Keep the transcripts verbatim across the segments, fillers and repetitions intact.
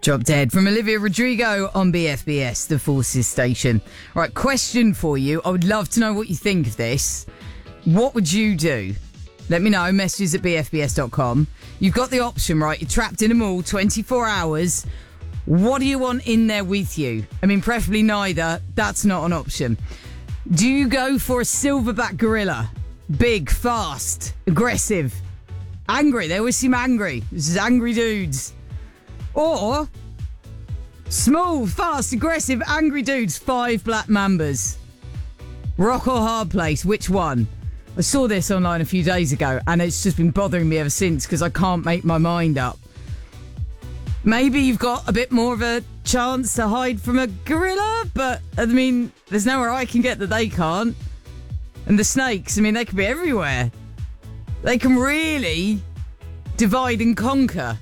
Drop Dead from Olivia Rodrigo on B F B S, the Forces station. Right, question for you. I would love to know what you think of this. What would you do? Let me know. Messages at b f b s dot com. You've got the option, right? You're trapped in a mall, twenty-four hours. What do you want in there with you? I mean, preferably neither. That's not an option. Do you go for a silverback gorilla? Big, fast, aggressive, angry. They always seem angry. This is angry dudes. Or small, fast, aggressive, angry dudes, five black mambas. Rock or hard place, which one? I saw this online a few days ago and it's just been bothering me ever since because I can't make my mind up. Maybe you've got a bit more of a chance to hide from a gorilla, but I mean, there's nowhere I can get that they can't. And the snakes, I mean, they could be everywhere. They can really divide and conquer.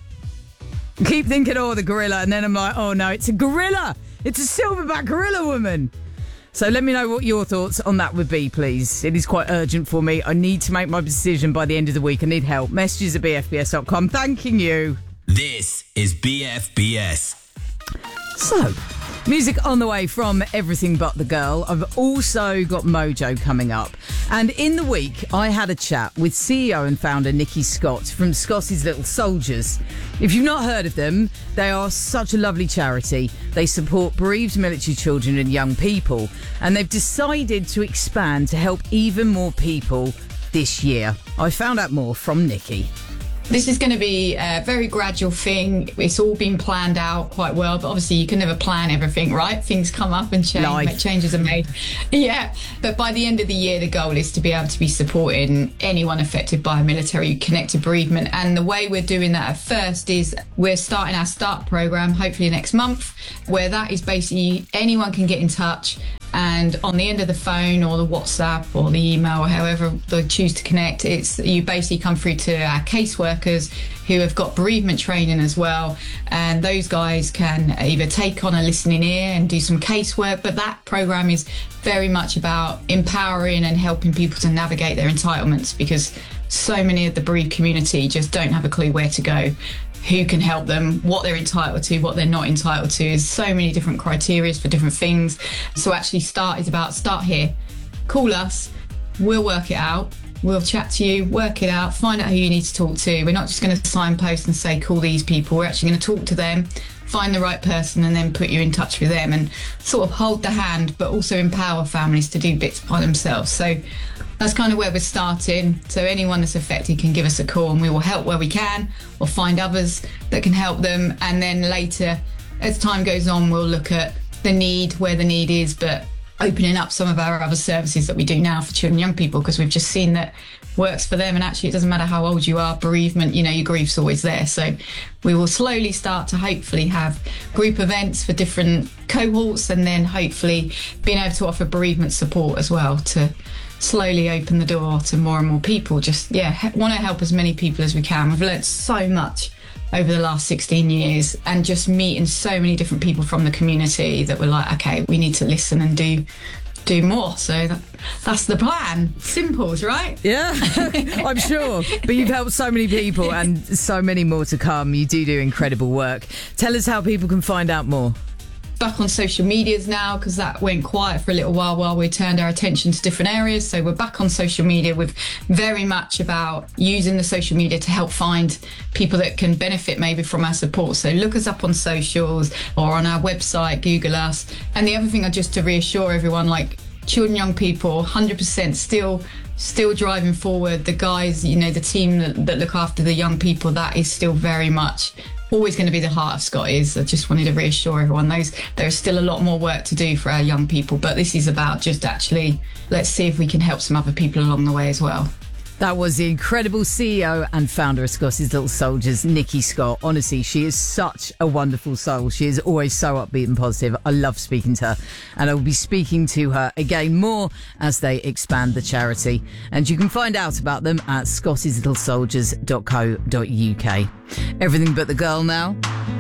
Keep thinking, oh, the gorilla, and then I'm like, oh no, it's a gorilla. It's a silverback gorilla woman. So let me know what your thoughts on that would be, please. It is quite urgent for me. I need to make my decision by the end of the week. I need help. Messages at b f b s dot com. Thanking you. This is B F B S. So, music on the way from Everything But the Girl. I've also got Mojo coming up. And in the week, I had a chat with C E O and founder Nikki Scott from Scott's Little Soldiers. If you've not heard of them, they are such a lovely charity. They support bereaved military children and young people. And they've decided to expand to help even more people this year. I found out more from Nikki. This is going to be a very gradual thing. It's all been planned out quite well, but obviously you can never plan everything, right? Things come up and change, Life. changes are made. Yeah, but by the end of the year, the goal is to be able to be supporting anyone affected by military-connected bereavement. And the way we're doing that at first is we're starting our START programme, hopefully next month, where that is basically anyone can get in touch. And on the end of the phone or the WhatsApp or the email or however they choose to connect, it's you basically come through to our caseworkers who have got bereavement training as well. And those guys can either take on a listening ear and do some casework, but that program is very much about empowering and helping people to navigate their entitlements, because so many of the bereaved community just don't have a clue where to go, who can help them, what they're entitled to, what they're not entitled to. There's so many different criteria for different things. So actually START is about start here, call us, we'll work it out, we'll chat to you, work it out, find out who you need to talk to. We're not just going to signpost and say call these people. We're actually going to talk to them, find the right person and then put you in touch with them and sort of hold the hand, but also empower families to do bits by themselves. So that's kind of where we're starting. So anyone that's affected can give us a call and we will help where we can or find others that can help them. And then later, as time goes on, we'll look at the need, where the need is, but opening up some of our other services that we do now for children and young people, because we've just seen that works for them. And actually, it doesn't matter how old you are, bereavement, you know, your grief's always there. So we will slowly start to hopefully have group events for different cohorts and then hopefully being able to offer bereavement support as well to slowly open the door to more and more people. Just, yeah, want to help as many people as we can. We've learnt so much over the last sixteen years and just meeting so many different people from the community that we're like, okay, we need to listen and do do more. So that, that's the plan. Simples, right? Yeah, I'm sure. But you've helped so many people and so many more to come. You do do incredible work. Tell us how people can find out more. Back on social medias now, because that went quiet for a little while while we turned our attention to different areas. So we're back on social media with very much about using the social media to help find people that can benefit maybe from our support. So look us up on socials or on our website, Google us. And the other thing, just to reassure everyone, like children, young people, one hundred percent still still driving forward. The guys, you know, the team that, that look after the young people, that is still very much always going to be the heart of Scotty's. I just wanted to reassure everyone those there's still a lot more work to do for our young people, but this is about just actually let's see if we can help some other people along the way as well. That was the incredible C E O and founder of Scott's Little Soldiers, Nikki Scott. Honestly, she is such a wonderful soul. She is always so upbeat and positive. I love speaking to her, and I will be speaking to her again more as they expand the charity. And you can find out about them at scottish little soldiers dot co dot uk. Everything But the Girl now.